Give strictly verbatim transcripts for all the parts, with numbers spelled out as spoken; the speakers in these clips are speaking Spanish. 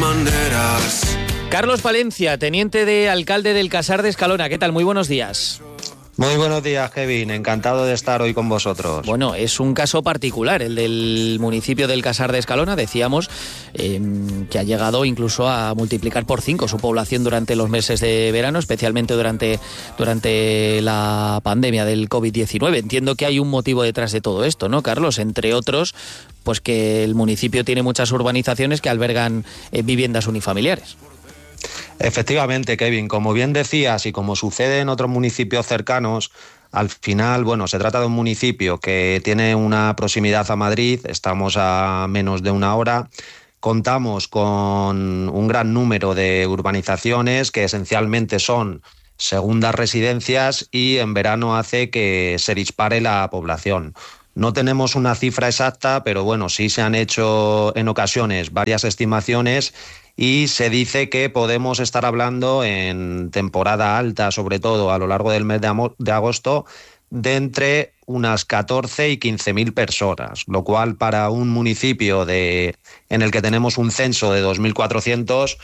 maneras. Carlos Palencia, teniente de alcalde del Casar de Escalona. ¿Qué tal? Muy buenos días. Muy buenos días, Kevin. Encantado de estar hoy con vosotros. Bueno, es un caso particular, el del municipio del Casar de Escalona. Decíamos eh, que ha llegado incluso a multiplicar por cinco su población durante los meses de verano, especialmente durante, durante la pandemia del covid diecinueve. Entiendo que hay un motivo detrás de todo esto, ¿no, Carlos? Entre otros, pues que el municipio tiene muchas urbanizaciones que albergan eh, viviendas unifamiliares. Efectivamente, Kevin, como bien decías y como sucede en otros municipios cercanos, al final, bueno, se trata de un municipio que tiene una proximidad a Madrid, estamos a menos de una hora, contamos con un gran número de urbanizaciones que esencialmente son segundas residencias y en verano hace que se dispare la población. No tenemos una cifra exacta, pero bueno, sí se han hecho en ocasiones varias estimaciones y se dice que podemos estar hablando en temporada alta, sobre todo a lo largo del mes de, amo- de agosto, de entre unas catorce y quince mil personas, lo cual para un municipio de, en el que tenemos un censo de dos mil cuatrocientos,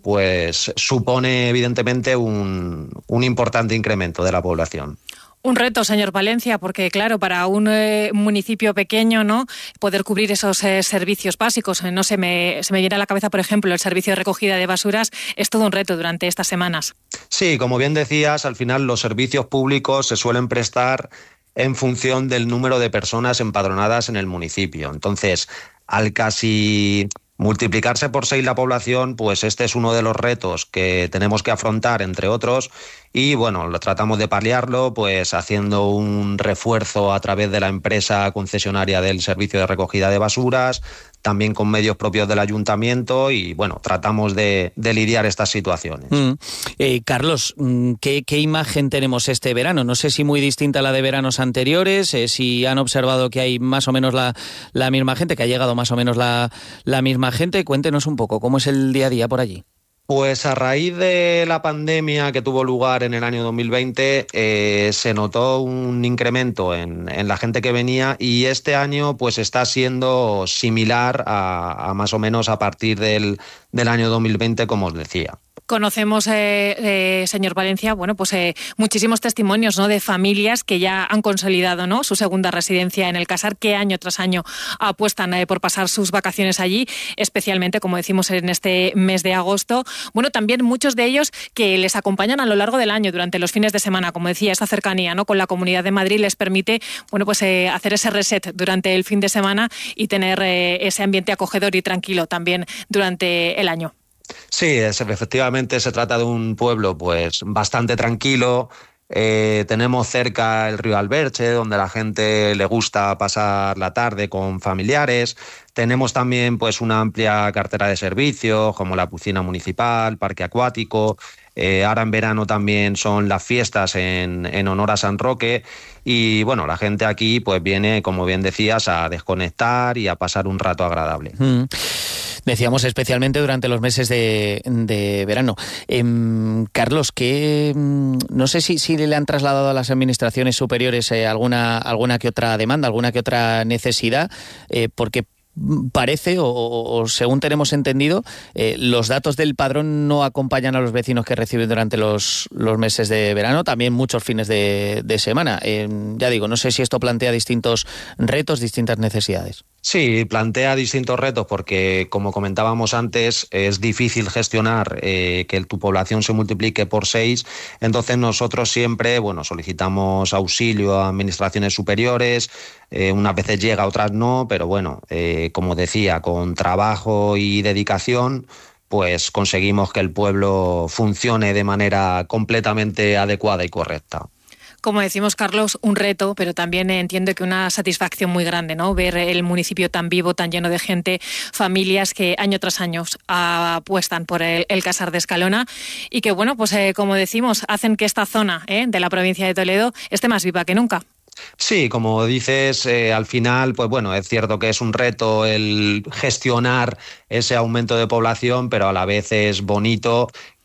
pues supone evidentemente un, un importante incremento de la población. Un reto, señor Palencia, porque claro, para un eh, municipio pequeño, ¿no?, poder cubrir esos eh, servicios básicos, no se me, se me viene a la cabeza, por ejemplo, el servicio de recogida de basuras, es todo un reto durante estas semanas. Sí, como bien decías, al final los servicios públicos se suelen prestar en función del número de personas empadronadas en el municipio. Entonces, al casi multiplicarse por seis la población, pues este es uno de los retos que tenemos que afrontar, entre otros, y bueno, lo tratamos de paliarlo pues haciendo un refuerzo a través de la empresa concesionaria del servicio de recogida de basuras, también con medios propios del ayuntamiento y bueno, tratamos de, de lidiar estas situaciones. Mm. Eh, Carlos, ¿qué, ¿qué imagen tenemos este verano? No sé si muy distinta a la de veranos anteriores, eh, si han observado que hay más o menos la, la misma gente, que ha llegado más o menos la, la misma gente. Cuéntenos un poco, ¿cómo es el día a día por allí? Pues a raíz de la pandemia que tuvo lugar en el año dos mil veinte, eh, se notó un incremento en, en la gente que venía y este año pues está siendo similar a, a más o menos a partir del, del año dos mil veinte, como os decía. Conocemos, eh, eh, señor Palencia, bueno, pues eh, muchísimos testimonios, ¿no?, de familias que ya han consolidado, ¿no?, su segunda residencia en el Casar, que año tras año apuestan eh, por pasar sus vacaciones allí, especialmente, como decimos, en este mes de agosto. Bueno, también muchos de ellos que les acompañan a lo largo del año, durante los fines de semana, como decía, esta cercanía, ¿no?, con la Comunidad de Madrid les permite, bueno, pues eh, hacer ese reset durante el fin de semana y tener eh, ese ambiente acogedor y tranquilo también durante el año. Sí, es, efectivamente se trata de un pueblo pues bastante tranquilo. Eh, tenemos cerca el río Alberche, donde la gente le gusta pasar la tarde con familiares. Tenemos también pues una amplia cartera de servicios, como la piscina municipal, parque acuático. Eh, ahora en verano también son las fiestas en, en honor a San Roque. Y bueno, la gente aquí pues viene, como bien decías, a desconectar y a pasar un rato agradable. Mm. Decíamos especialmente durante los meses de, de verano. Eh, Carlos, que no sé si, si le han trasladado a las administraciones superiores eh, alguna, alguna que otra demanda, alguna que otra necesidad, eh, porque parece, o, o según tenemos entendido, eh, los datos del padrón no acompañan a los vecinos que reciben durante los, los meses de verano, también muchos fines de, de semana. Eh, ya digo, no sé si esto plantea distintos retos, distintas necesidades. Sí, plantea distintos retos porque, como comentábamos antes, es difícil gestionar eh, que tu población se multiplique por seis. Entonces nosotros siempre, bueno, solicitamos auxilio a administraciones superiores. Eh, unas veces llega, otras no, pero bueno, eh, como decía, con trabajo y dedicación, pues conseguimos que el pueblo funcione de manera completamente adecuada y correcta. Como decimos, Carlos, un reto, pero también entiendo que una satisfacción muy grande, ¿no?, ver el municipio tan vivo, tan lleno de gente, familias que año tras año apuestan por el, el Casar de Escalona y que, bueno, pues eh, como decimos, hacen que esta zona eh, de la provincia de Toledo esté más viva que nunca. Sí, como dices, eh, al final, pues bueno, es cierto que es un reto el gestionar ese aumento de población, pero a la vez es bonito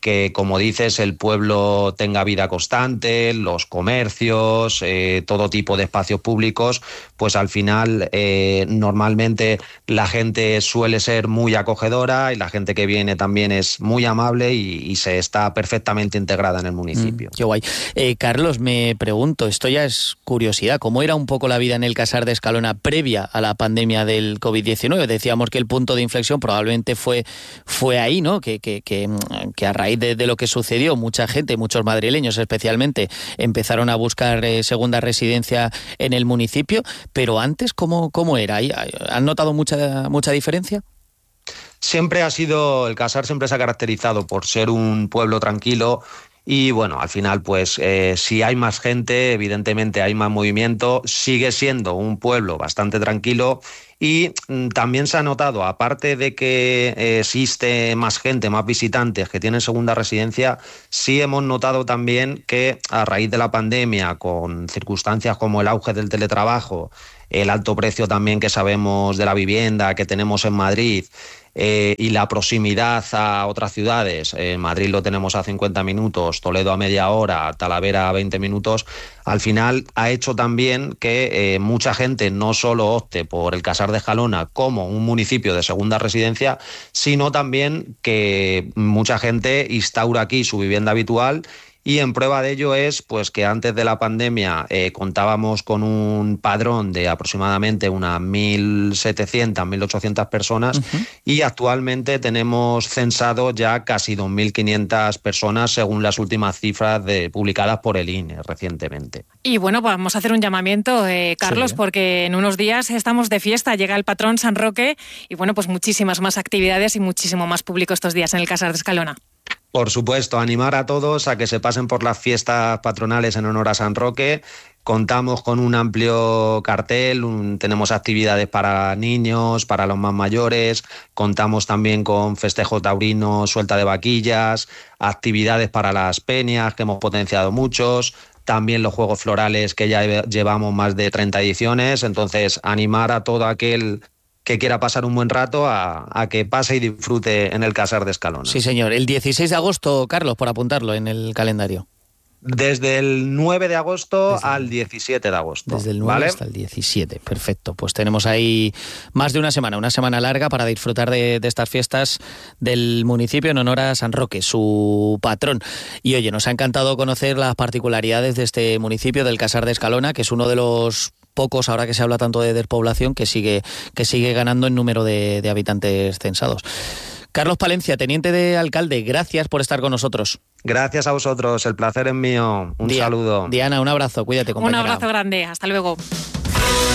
que, como dices, el pueblo tenga vida constante, los comercios, eh, todo tipo de espacios públicos, pues al final eh, normalmente la gente suele ser muy acogedora y la gente que viene también es muy amable y, y se está perfectamente integrada en el municipio. Mm, qué guay. Eh, Carlos, me pregunto, esto ya es curiosidad, ¿cómo era un poco la vida en el Casar de Escalona previa a la pandemia del covid diecinueve? Decíamos que el punto de inflexión probablemente fue, fue ahí, ¿no? Que, que, que, que a raíz De, de lo que sucedió, mucha gente, muchos madrileños especialmente, empezaron a buscar eh, segunda residencia en el municipio, pero antes, ¿cómo, cómo era? ¿Han notado mucha, mucha diferencia? Siempre ha sido, el Casar siempre se ha caracterizado por ser un pueblo tranquilo y bueno, al final pues eh, si hay más gente, evidentemente hay más movimiento, sigue siendo un pueblo bastante tranquilo. Y también se ha notado, aparte de que existe más gente, más visitantes que tienen segunda residencia, sí hemos notado también que a raíz de la pandemia, con circunstancias como el auge del teletrabajo, el alto precio también que sabemos de la vivienda que tenemos en Madrid, eh, y la proximidad a otras ciudades, en Madrid lo tenemos a cincuenta minutos, Toledo a media hora, Talavera a veinte minutos, al final ha hecho también que eh, mucha gente no solo opte por el Casar de Escalona como un municipio de segunda residencia, sino también que mucha gente instaura aquí su vivienda habitual. Y en prueba de ello es pues que antes de la pandemia eh, contábamos con un padrón de aproximadamente unas mil setecientas, mil ochocientas personas, uh-huh. y actualmente tenemos censado ya casi dos mil quinientas personas según las últimas cifras de, publicadas por el I N E recientemente. Y bueno, vamos a hacer un llamamiento, eh, Carlos, sí, ¿eh? porque en unos días estamos de fiesta, llega el patrón San Roque y bueno, pues muchísimas más actividades y muchísimo más público estos días en el Casar de Escalona. Por supuesto, animar a todos a que se pasen por las fiestas patronales en honor a San Roque. Contamos con un amplio cartel, un, tenemos actividades para niños, para los más mayores, contamos también con festejos taurinos, suelta de vaquillas, actividades para las peñas que hemos potenciado muchos, también los juegos florales que ya llevamos más de treinta ediciones, entonces animar a todo aquel que quiera pasar un buen rato a, a que pase y disfrute en el Casar de Escalona. Sí, señor. El dieciséis de agosto, Carlos, por apuntarlo en el calendario. Desde el nueve de agosto desde, al diecisiete de agosto. Desde el nueve ¿vale? hasta el diecisiete, perfecto. Pues tenemos ahí más de una semana, una semana larga para disfrutar de, de estas fiestas del municipio en honor a San Roque, su patrón. Y oye, nos ha encantado conocer las particularidades de este municipio, del Casar de Escalona, que es uno de los pocos, ahora que se habla tanto de despoblación, que sigue, que sigue ganando en número de, de habitantes censados. Carlos Palencia, teniente de alcalde, gracias por estar con nosotros. Gracias a vosotros, el placer es mío. Un Dia- saludo. Diana, un abrazo, cuídate, compañera. Un abrazo grande, hasta luego.